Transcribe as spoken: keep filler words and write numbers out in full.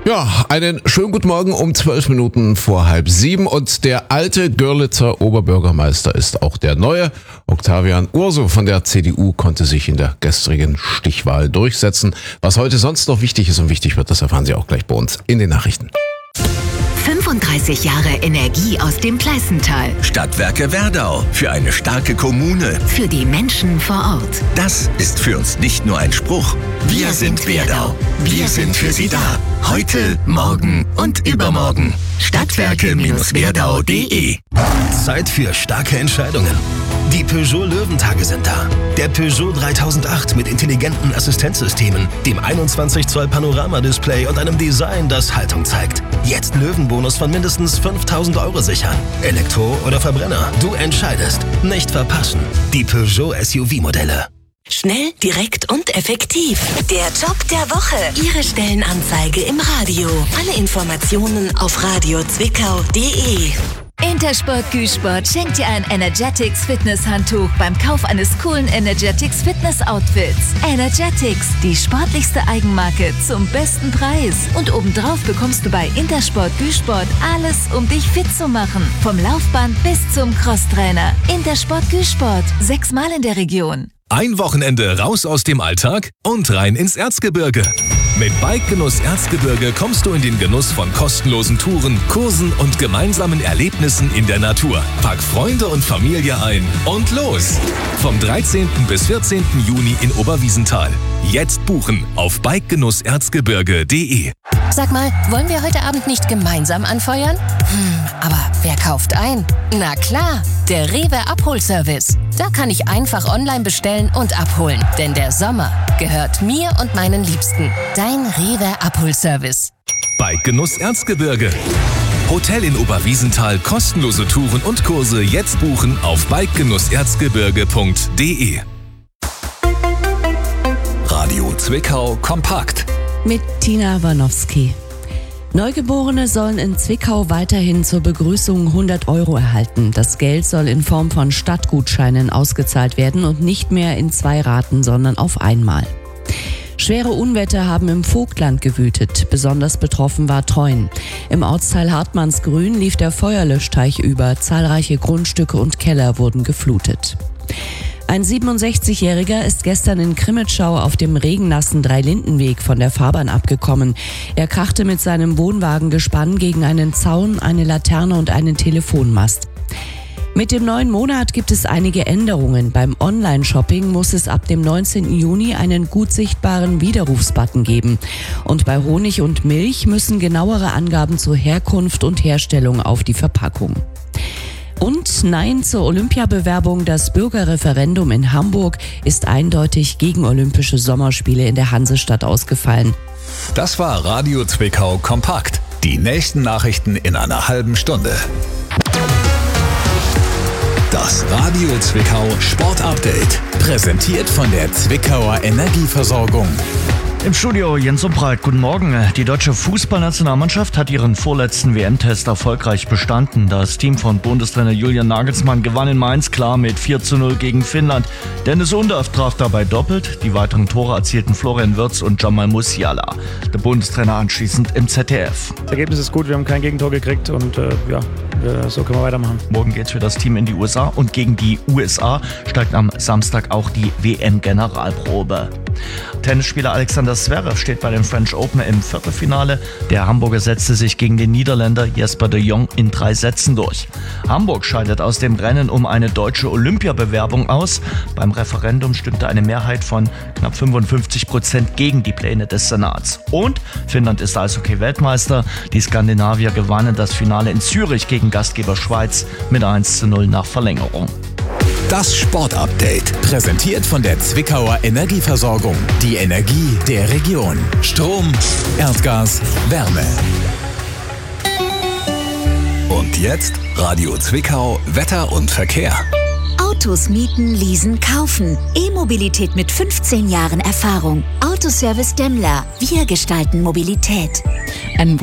Ja, einen schönen guten Morgen um zwölf Minuten vor halb sieben und der alte Görlitzer Oberbürgermeister ist auch der neue. Octavian Urso von der C D U konnte sich in der gestrigen Stichwahl durchsetzen. Was heute sonst noch wichtig ist und wichtig wird, das erfahren Sie auch gleich bei uns in den Nachrichten. fünfunddreißig Jahre Energie aus dem Pleißental. Stadtwerke Werdau, für eine starke Kommune. Für die Menschen vor Ort. Das ist für uns nicht nur ein Spruch. Wir, Wir sind, sind Werdau. Wir sind für Sie da. Heute, morgen und übermorgen. Stadtwerke-werdau punkt de. Zeit für starke Entscheidungen. Die Peugeot Löwentage sind da. Der Peugeot dreitausendacht mit intelligenten Assistenzsystemen, dem einundzwanzig Zoll Panoramadisplay und einem Design, das Haltung zeigt. Jetzt Löwenbonus von mindestens fünftausend Euro sichern. Elektro oder Verbrenner, du entscheidest. Nicht verpassen. Die Peugeot S U V-Modelle. Schnell, direkt und effektiv. Der Job der Woche. Ihre Stellenanzeige im Radio. Alle Informationen auf radio zwickau punkt de. Intersport Güsport schenkt dir ein Energetics Fitness-Handtuch beim Kauf eines coolen Energetics Fitness-Outfits. Energetics, die sportlichste Eigenmarke zum besten Preis. Und obendrauf bekommst du bei Intersport Güsport alles, um dich fit zu machen. Vom Laufband bis zum Crosstrainer. Intersport Güsport, sechsmal in der Region. Ein Wochenende raus aus dem Alltag und rein ins Erzgebirge. Mit Bike-Genuss Erzgebirge kommst du in den Genuss von kostenlosen Touren, Kursen und gemeinsamen Erlebnissen in der Natur. Pack Freunde und Familie ein und los! Vom dreizehnten bis vierzehnten Juni in Oberwiesenthal. Jetzt buchen auf bikegenuss erzgebirge punkt de. Sag mal, wollen wir heute Abend nicht gemeinsam anfeuern? Hm, aber wer kauft ein? Na klar, der Rewe Abholservice. Da kann ich einfach online bestellen und abholen. Denn der Sommer gehört mir und meinen Liebsten. Dein Rewe Abholservice. Bike-Genuss Erzgebirge. Hotel in Oberwiesenthal, kostenlose Touren und Kurse jetzt buchen auf bikegenuss erzgebirge punkt de. Radio Zwickau kompakt. Mit Tina Warnowski. Neugeborene sollen in Zwickau weiterhin zur Begrüßung hundert Euro erhalten. Das Geld soll in Form von Stadtgutscheinen ausgezahlt werden und nicht mehr in zwei Raten, sondern auf einmal. Schwere Unwetter haben im Vogtland gewütet. Besonders betroffen war Treuen. Im Ortsteil Hartmannsgrün lief der Feuerlöschteich über. Zahlreiche Grundstücke und Keller wurden geflutet. Ein siebenundsechzigjähriger ist gestern in Krimitschau auf dem regennassen Dreilindenweg von der Fahrbahn abgekommen. Er krachte mit seinem Wohnwagengespann gegen einen Zaun, eine Laterne und einen Telefonmast. Mit dem neuen Monat gibt es einige Änderungen. Beim Online-Shopping muss es ab dem neunzehnten Juni einen gut sichtbaren Widerrufsbutton geben. Und bei Honig und Milch müssen genauere Angaben zur Herkunft und Herstellung auf die Verpackung. Und Nein zur Olympiabewerbung. Das Bürgerreferendum in Hamburg ist eindeutig gegen Olympische Sommerspiele in der Hansestadt ausgefallen. Das war Radio Zwickau kompakt. Die nächsten Nachrichten in einer halben Stunde. Das Radio Zwickau Sport Update. Präsentiert von der Zwickauer Energieversorgung. Im Studio Jens Umbreit, guten Morgen. Die deutsche Fußballnationalmannschaft hat ihren vorletzten W M-Test erfolgreich bestanden. Das Team von Bundestrainer Julian Nagelsmann gewann in Mainz klar mit vier zu null gegen Finnland. Dennis Undaff traf dabei doppelt. Die weiteren Tore erzielten Florian Wirtz und Jamal Musiala. Der Bundestrainer anschließend im Z D F. Das Ergebnis ist gut, wir haben kein Gegentor gekriegt und äh, ja, so können wir weitermachen. Morgen geht's für das Team in die U S A und gegen die U S A steigt am Samstag auch die W M-Generalprobe. Tennisspieler Alexander Zverev steht bei dem French Open im Viertelfinale. Der Hamburger setzte sich gegen den Niederländer Jesper de Jong in drei Sätzen durch. Hamburg scheidet aus dem Rennen um eine deutsche Olympiabewerbung aus. Beim Referendum stimmte eine Mehrheit von knapp fünfundfünfzig Prozent gegen die Pläne des Senats. Und Finnland ist Eishockey-Weltmeister. Die Skandinavier gewannen das Finale in Zürich gegen Gastgeber Schweiz mit eins zu null nach Verlängerung. Das Sportupdate, präsentiert von der Zwickauer Energieversorgung. Die Energie der Region. Strom, Erdgas, Wärme. Und jetzt Radio Zwickau, Wetter und Verkehr. Autos mieten, leasen, kaufen. E-Mobilität mit fünfzehn Jahren Erfahrung. Autoservice Demmler. Wir gestalten Mobilität. Ein